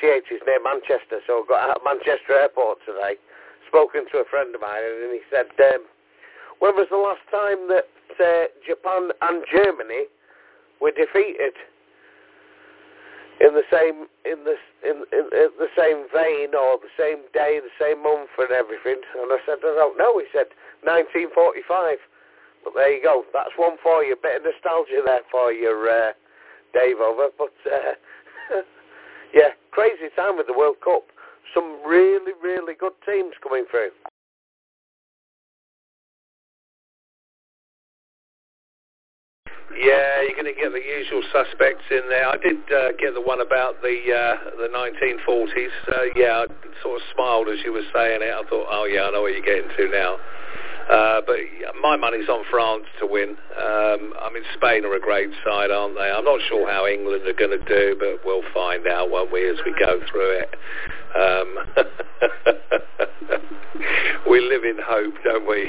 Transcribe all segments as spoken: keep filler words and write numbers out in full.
eighty-eight is near Manchester, so I got out of Manchester Airport today, spoken to a friend of mine, and he said, um, when was the last time that uh, Japan and Germany were defeated in the same in the in, in, in the same vein, or the same day, the same month, and everything? And I said, I don't know. He said nineteen forty-five. But there you go. That's one for you. Bit of nostalgia there for you, uh, Dave over. But uh, yeah, crazy time with the World Cup. Some really, really good teams coming through. Yeah, you're going to get the usual suspects in there. I did uh, get the one about the uh, the nineteen forties. Uh, yeah, I sort of smiled as you were saying it. I thought, oh yeah, I know what you're getting to now. Uh, but my money's on France to win. Um, I mean, Spain are a great side, aren't they? I'm not sure how England are going to do, but we'll find out, won't we, as we go through it. Um, we live in hope, don't we?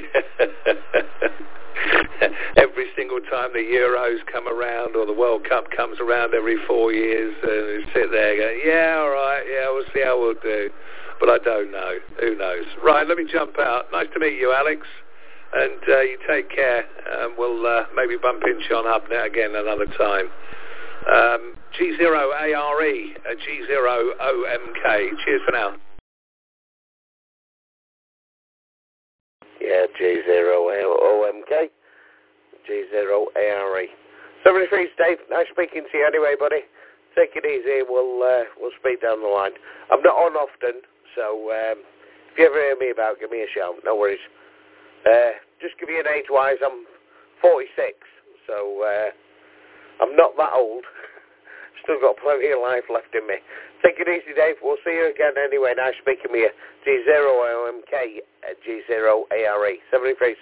Every single time the Euros come around or the World Cup comes around every four years, and you sit there going, yeah, all right, yeah, we'll see how we'll do. But I don't know. Who knows? Right, let me jump out. Nice to meet you, Alex. And uh, you take care. Um, we'll uh, maybe bump into you on HubNet again another time. Um, G zero A R E, uh, G zero O M K. Cheers for now. Yeah, G zero O M K. G zero A R E. seventy-three, Dave. Nice speaking to you anyway, buddy. Take it easy. We'll uh, we'll speak down the line. I'm not on often, so um, if you ever hear me about, give me a shout. No worries. Uh, just give you an age-wise, I'm forty-six, so uh, I'm not that old. Still got plenty of life left in me. Take it easy, Dave. We'll see you again anyway. Nice speaking with you. G zero O M K, G zero A R E. seventy-three.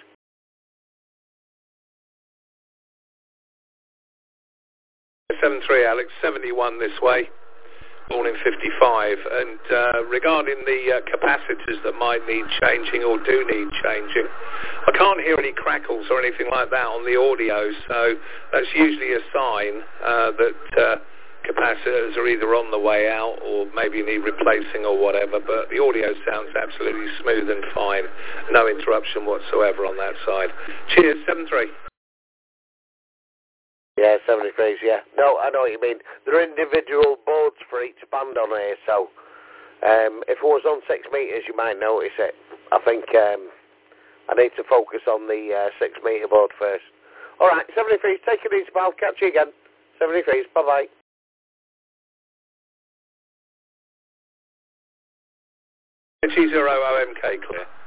seven three, Alex. seventy-one this way. Born in fifty-five, and uh, regarding the uh, capacitors that might need changing or do need changing, I can't hear any crackles or anything like that on the audio, so that's usually a sign uh, that uh, capacitors are either on the way out or maybe need replacing or whatever, but the audio sounds absolutely smooth and fine. No interruption whatsoever on that side. Cheers, seven three. Yeah, seventy-three, yeah. No, I know what you mean. There are individual boards for each band on here, so um, if it was on six metres, you might notice it. I think um, I need to focus on the uh, six metre board first. All right, seventy-three, take it easy, pal. Catch you again. seventy-three, bye-bye. G zero O M K, clear.